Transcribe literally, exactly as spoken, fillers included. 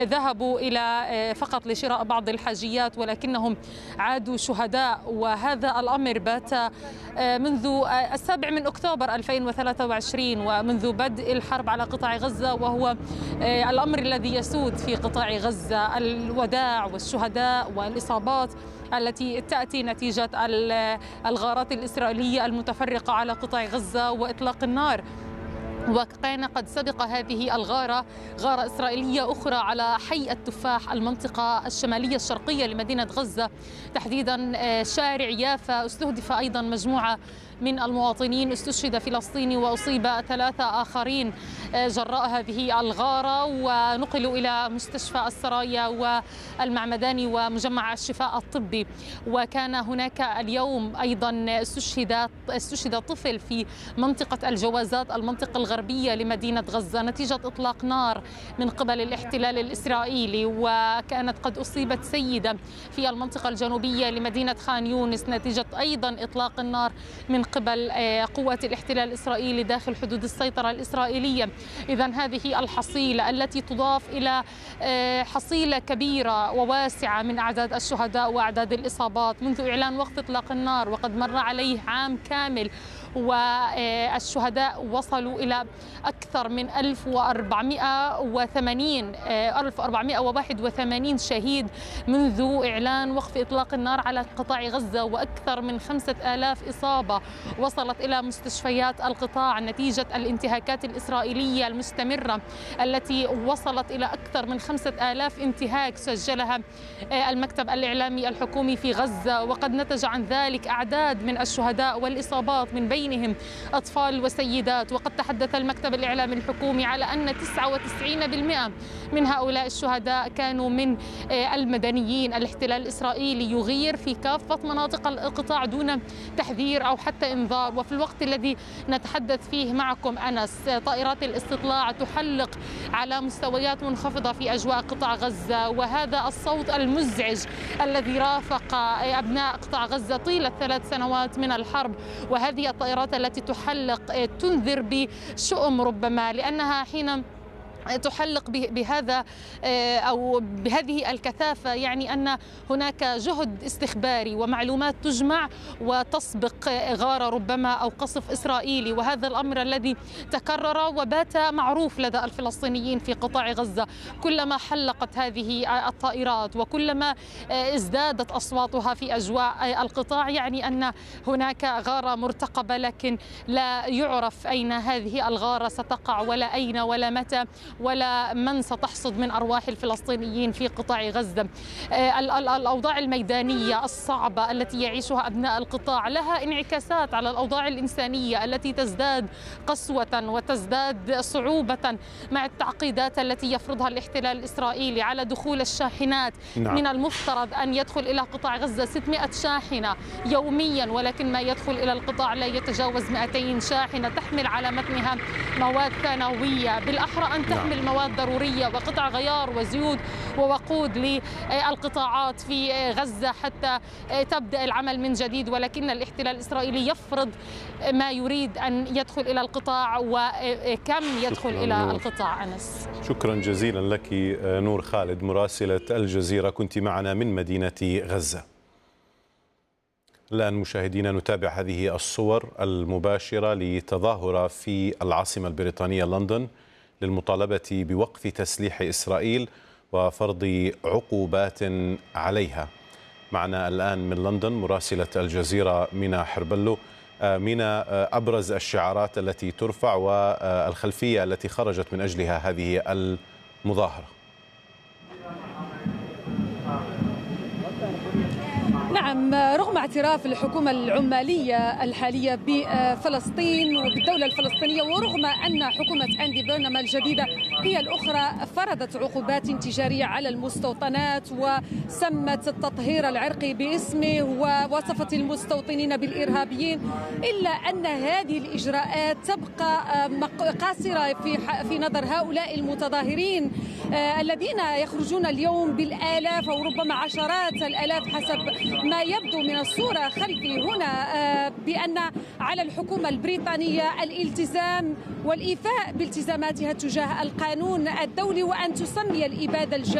ذهبوا إلى فقط لشراء بعض الحاجيات ولكنهم عادوا شهداء. وهذا الأمر بات منذ السابع من أكتوبر ألفين وثلاثة وعشرين ومنذ بدء الحرب على قطاع غزة، وهو الأمر الذي يسود في قطاع غزة، الوداع والشهداء والإصابات التي تأتي نتيجة الغارات الإسرائيلية المتفرقة على قطاع غزة وإطلاق النار. وكان قد سبق هذه الغارة غارة إسرائيلية أخرى على حي التفاح المنطقة الشمالية الشرقية لمدينة غزة، تحديدا شارع يافا. استهدف أيضا مجموعة من المواطنين، استشهد فلسطيني وأصيب ثلاثة آخرين جراء هذه الغارة، ونقلوا إلى مستشفى السرايا والمعمداني ومجمع الشفاء الطبي. وكان هناك اليوم أيضا استشهد استشهد طفل في منطقة الجوازات المنطقة الغربية لمدينة غزة نتيجة إطلاق نار من قبل الاحتلال الإسرائيلي. وكانت قد أصيبت سيدة في المنطقة الجنوبية لمدينة خان يونس نتيجة أيضا إطلاق النار من قبل قوات الاحتلال الإسرائيلي داخل حدود السيطرة الإسرائيلية. إذن هذه الحصيلة التي تضاف إلى حصيلة كبيرة وواسعة من أعداد الشهداء وأعداد الإصابات منذ إعلان وقف إطلاق النار، وقد مر عليه عام كامل والشهداء وصلوا إلى أكثر من ألف وأربعمائة وثمانين ألف وأربعمائة وواحد وثمانين شهيد منذ إعلان وقف إطلاق النار على قطاع غزة، وأكثر من خمسة آلاف إصابة وصلت إلى مستشفيات القطاع نتيجة الانتهاكات الإسرائيلية المستمرة التي وصلت إلى أكثر من خمسة آلاف انتهاك سجلها المكتب الإعلامي الحكومي في غزة. وقد نتج عن ذلك أعداد من الشهداء والإصابات من بينهم أطفال وسيدات. وقد تحدث المكتب الإعلامي الحكومي على أن تسعة وتسعين بالمئة من هؤلاء الشهداء كانوا من المدنيين. الاحتلال الإسرائيلي يغير في كافة مناطق القطاع دون تحذير أو حتى إنذار. وفي الوقت الذي نتحدث فيه معكم أنس، طائرات الاستطلاع تحلق على مستويات منخفضة في أجواء قطاع غزة، وهذا الصوت المزعج الذي رافق أبناء قطاع غزة طيلة ثلاث سنوات من الحرب. وهذه الطائرات التي تحلق تنذر بشؤم ربما، لأنها حين تحلق بهذا أو بهذه الكثافة يعني أن هناك جهد استخباري ومعلومات تجمع وتسبق غارة ربما أو قصف إسرائيلي. وهذا الأمر الذي تكرر وبات معروف لدى الفلسطينيين في قطاع غزة. كلما حلقت هذه الطائرات وكلما ازدادت أصواتها في أجواء القطاع يعني أن هناك غارة مرتقبة، لكن لا يعرف أين هذه الغارة ستقع ولا أين ولا متى ولا من ستحصد من أرواح الفلسطينيين في قطاع غزة. الأوضاع الميدانية الصعبة التي يعيشها أبناء القطاع لها انعكاسات على الأوضاع الإنسانية التي تزداد قسوة وتزداد صعوبة مع التعقيدات التي يفرضها الاحتلال الإسرائيلي على دخول الشاحنات. نعم. من المفترض أن يدخل إلى قطاع غزة ستمائة شاحنة يوميا، ولكن ما يدخل إلى القطاع لا يتجاوز مئتين شاحنة تحمل على متنها مواد ثانوية، بالأحرى أن تحمل نعم. مواد ضرورية وقطع غيار وزيوت ووقود للقطاعات في غزة حتى تبدأ العمل من جديد. ولكن الاحتلال الإسرائيلي يفرض ما يريد أن يدخل إلى القطاع وكم يدخل إلى نور. القطاع. أنس، شكرا جزيلا لك نور خالد مراسلة الجزيرة، كنت معنا من مدينة غزة. الآن مشاهدينا نتابع هذه الصور المباشرة لتظاهرة في العاصمة البريطانية لندن للمطالبة بوقف تسليح إسرائيل وفرض عقوبات عليها. معنا الآن من لندن مراسلة الجزيرة مينا حربلو. مينا، أبرز الشعارات التي ترفع والخلفية التي خرجت من أجلها هذه المظاهرة. نعم، رغم اعتراف الحكومة العمالية الحالية بفلسطين وبالدولة الفلسطينية، ورغم أن حكومة أندي بيرنام الجديدة هي الأخرى فرضت عقوبات تجارية على المستوطنات وسمت التطهير العرقي باسمه ووصفت المستوطنين بالإرهابيين، إلا أن هذه الإجراءات تبقى قاصرة في في نظر هؤلاء المتظاهرين الذين يخرجون اليوم بالآلاف أو ربما عشرات الآلاف حسب ما يبدو من الصورة خلفي هنا بأن على الحكومة البريطانية الالتزام والإيفاء بالتزاماتها تجاه القانون الدولي وأن تسمي الإبادة الجماعية